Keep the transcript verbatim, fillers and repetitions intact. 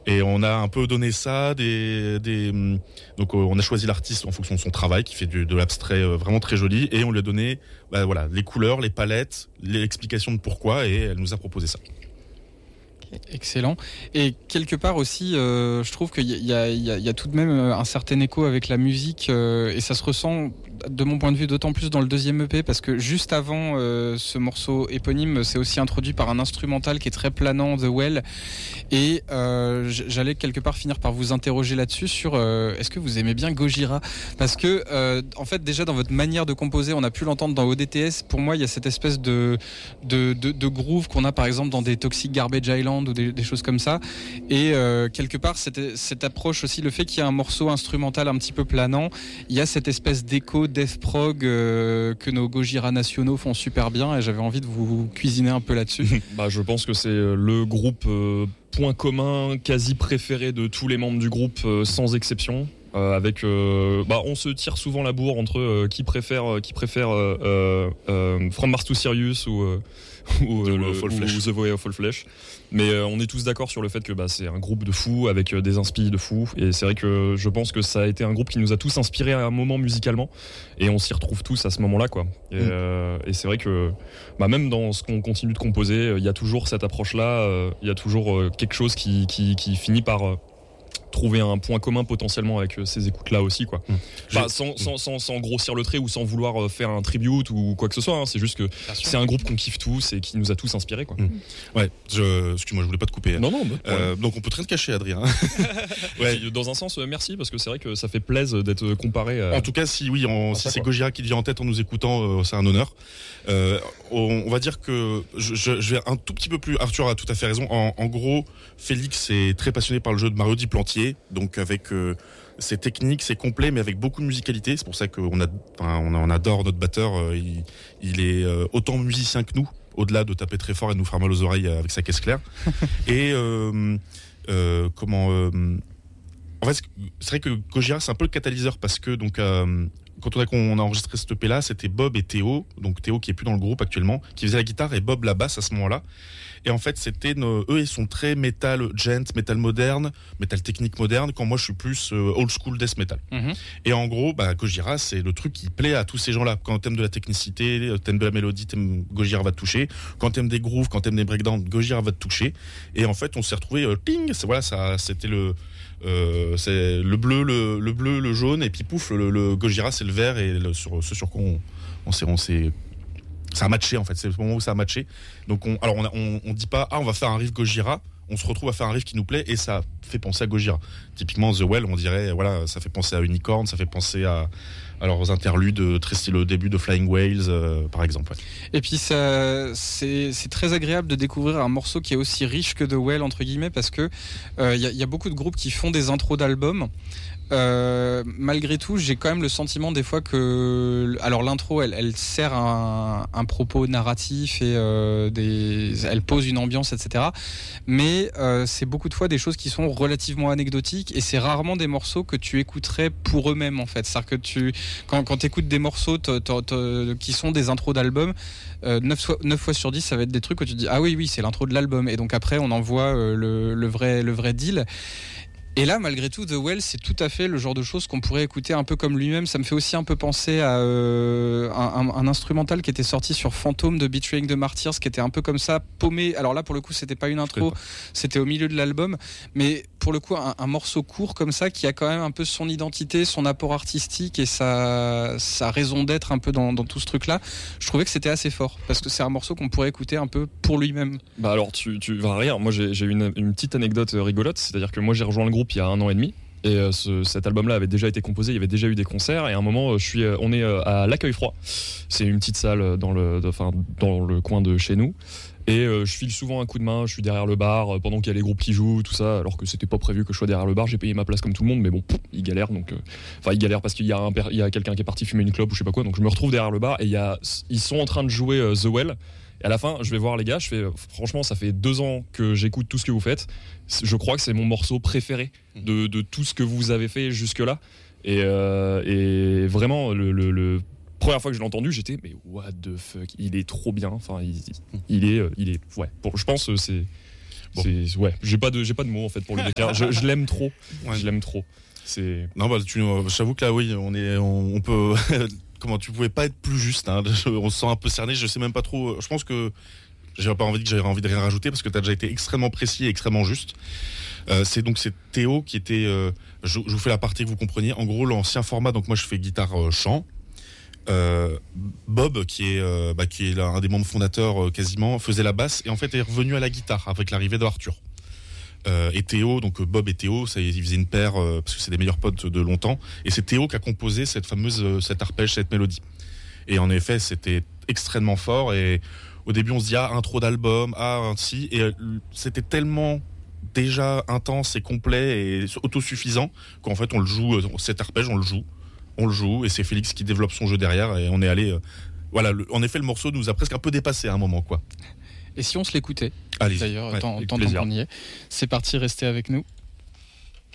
Et on a un peu donné ça, des, des donc euh, on a choisi l'artiste en fonction de son travail, qui fait du, de l'abstrait euh, vraiment très joli, et on lui a donné bah, voilà, les couleurs, les palettes, l'explication de pourquoi, et elle nous a proposé ça. Excellent. Et quelque part aussi, euh, je trouve qu'il y a, il y, a, il y a tout de même un certain écho avec la musique, euh, et ça se ressent de mon point de vue d'autant plus dans le deuxième E P, parce que juste avant euh, ce morceau éponyme, c'est aussi introduit par un instrumental qui est très planant, The Well, et euh, j'allais quelque part finir par vous interroger là-dessus sur euh, est-ce que vous aimez bien Gojira, parce que euh, en fait déjà dans votre manière de composer, on a pu l'entendre dans O D T S, pour moi il y a cette espèce de, de, de, de groove qu'on a par exemple dans des Toxic Garbage Island ou des, des choses comme ça, et euh, quelque part cette, cette approche aussi, le fait qu'il y ait un morceau instrumental un petit peu planant, il y a cette espèce d'écho death prog euh, que nos Gojira nationaux font super bien, et j'avais envie de vous cuisiner un peu là-dessus. Bah, je pense que c'est le groupe euh, point commun quasi préféré de tous les membres du groupe, euh, sans exception. Euh, avec, euh, bah, on se tire souvent la bourre entre euh, qui préfère, qui préfère euh, euh, euh, From Mars to Sirius ou, euh, ou, The, euh, le, ou The Way of All Flesh. Mais euh, on est tous d'accord sur le fait que bah, c'est un groupe de fous avec euh, des inspi de fous. Et c'est vrai que je pense que ça a été un groupe qui nous a tous inspirés à un moment musicalement. Et on s'y retrouve tous à ce moment-là, quoi. Et, mm. euh, et c'est vrai que bah, même dans ce qu'on continue de composer, il y a toujours cette approche-là. Il euh, y a toujours euh, quelque chose qui, qui, qui finit par... Euh, trouver un point commun potentiellement avec ces écoutes-là aussi, quoi. Mmh. Bah, sans, sans, sans, sans grossir le trait ou sans vouloir faire un tribute ou quoi que ce soit, hein. C'est juste que c'est un groupe qu'on kiffe tous et qui nous a tous inspirés, quoi. Mmh. Ouais, je, excuse-moi, je voulais pas te couper. Non, non, bah, euh, donc on peut rien te cacher, Adrien. Ouais. Dans un sens, merci, parce que c'est vrai que ça fait plaisir d'être comparé à... En tout cas, si oui, on, si ça, c'est quoi. Gojira qui te vient en tête en nous écoutant, euh, c'est un honneur. Euh, on, on va dire que je, je, je vais un tout petit peu plus... Arthur a tout à fait raison. En, en gros, Félix est très passionné par le jeu de Mario Duplantier, donc avec euh, ses techniques, c'est complet, mais avec beaucoup de musicalité. C'est pour ça qu'on a, enfin, on, on adore notre batteur. Euh, il, il est euh, autant musicien que nous, au-delà de taper très fort et de nous faire mal aux oreilles avec sa caisse claire. Et euh, euh, comment euh, en fait, c'est vrai que Gojira, c'est un peu le catalyseur, parce que donc euh, quand on a, qu'on a enregistré cette E P là, c'était Bob et Théo, donc Théo qui est plus dans le groupe actuellement, qui faisait la guitare, et Bob la basse à ce moment-là. Et en fait, c'était nos, eux, ils sont très metal gent, metal moderne, metal technique moderne, quand moi je suis plus euh, old school death metal. Mm-hmm. Et en gros, bah, Gojira, c'est le truc qui plaît à tous ces gens-là. Quand t'aimes de la technicité, t'aimes de la mélodie, t'aimes, Gojira va te toucher. Quand t'aimes des grooves, quand t'aimes des breakdowns, Gojira va te toucher. Et en fait, on s'est retrouvé, euh, ping, c'est, voilà, ça, c'était le, euh, c'est le bleu, le, le bleu, le jaune, et puis pouf, le, le Gojira, c'est le vert, et le, sur ce sur quoi on, on s'est, on s'est ça a matché, en fait, c'est le moment où ça a matché. Donc on, alors on, a, on, on dit pas ah on va faire un riff Gojira, on se retrouve à faire un riff qui nous plaît et ça fait penser à Gojira. Typiquement The Well, on dirait voilà, ça fait penser à Unicorn, ça fait penser à, à leurs interludes très style au début de Flying Whales, euh, par exemple. Ouais. Et puis ça, c'est, c'est très agréable de découvrir un morceau qui est aussi riche que The Well, entre guillemets, parce que il euh, y, y a beaucoup de groupes qui font des intros d'albums. Euh, malgré tout, j'ai quand même le sentiment des fois que, alors l'intro, elle, elle sert un, un propos narratif et euh, des, elle pose une ambiance, et cetera. Mais euh, c'est beaucoup de fois des choses qui sont relativement anecdotiques, et c'est rarement des morceaux que tu écouterais pour eux-mêmes, en fait. C'est-à-dire que tu, quand, quand tu écoutes des morceaux t- t- t- qui sont des intros d'albums, euh, neuf fois sur dix, ça va être des trucs où tu te dis ah oui oui c'est l'intro de l'album, et donc après on envoie euh, le, le vrai le vrai deal. Et là, malgré tout, The Well, c'est tout à fait le genre de choses qu'on pourrait écouter un peu comme lui-même. Ça me fait aussi un peu penser à euh, un, un instrumental qui était sorti sur Phantom de Betraying the Martyrs, qui était un peu comme ça, paumé. Alors là, pour le coup, c'était pas une intro, c'était au milieu de l'album. Mais pour le coup, un, un morceau court comme ça, qui a quand même un peu son identité, son apport artistique et sa, sa raison d'être un peu dans, dans tout ce truc-là. Je trouvais que c'était assez fort, parce que c'est un morceau qu'on pourrait écouter un peu pour lui-même. Bah alors, tu, tu vas rire. Moi, j'ai, j'ai une, une petite anecdote rigolote. C'est-à-dire que moi, j'ai rejoint le groupe il y a un an et demi, et euh, ce, cet album-là avait déjà été composé, il y avait déjà eu des concerts, et à un moment je suis, euh, on est euh, à l'Accueil Froid, c'est une petite salle dans le, de, enfin, dans le coin de chez nous, et euh, je file souvent un coup de main, je suis derrière le bar euh, pendant qu'il y a les groupes qui jouent, tout ça, alors que c'était pas prévu que je sois derrière le bar, j'ai payé ma place comme tout le monde, mais bon, pff, ils galèrent, donc enfin euh, ils galèrent parce qu'il y a, un, il y a quelqu'un qui est parti fumer une clope ou je sais pas quoi, donc je me retrouve derrière le bar, et il y a, ils sont en train de jouer euh, The Well. Et à la fin, je vais voir les gars, je fais franchement, ça fait deux ans que j'écoute tout ce que vous faites. Je crois que c'est mon morceau préféré de, de tout ce que vous avez fait jusque-là. Et, euh, et vraiment, le, le, le première fois que je l'ai entendu, j'étais mais what the fuck, il est trop bien. Enfin, il, il est, il est, ouais. Pour, je pense que c'est. Bon. C'est, ouais, j'ai pas de, j'ai pas de mots en fait pour le déclare. je, je l'aime trop. Ouais. Je l'aime trop. C'est. Non, bah, tu, j'avoue que là, oui, on est, on, on peut. Comment tu pouvais pas être plus juste, hein. On se sent un peu cerné. Je sais même pas trop. Je pense que j'ai pas envie que j'avais envie de rien rajouter parce que tu as déjà été extrêmement précis et extrêmement juste. Euh, c'est donc c'est Théo qui était. Euh, je, je vous fais la partie que vous compreniez. En gros, l'ancien format. Donc moi, je fais guitare euh, chant. Euh, Bob, qui est, euh, bah, qui est là, un des membres fondateurs euh, quasiment, faisait la basse et en fait est revenu à la guitare avec l'arrivée d'Arthur. Euh, et Théo, donc Bob et Théo, ça, ils faisaient une paire euh, parce que c'est des meilleurs potes de longtemps. Et c'est Théo qui a composé cette fameuse, euh, cet arpège, cette mélodie. Et en effet, c'était extrêmement fort. Et au début, on se dit ah intro d'album, ah ainsi. Et euh, c'était tellement déjà intense et complet et autosuffisant qu'en fait, on le joue. Cet arpège, on le joue. On le joue et c'est Félix qui développe son jeu derrière et on est allé. Euh, voilà, le, en effet, le morceau nous a presque un peu dépassé à un moment, quoi. Et si on se l'écoutait, Allez-y. d'ailleurs, Ouais, tant, avec tant plaisir. qu'on y est. C'est parti, restez avec nous.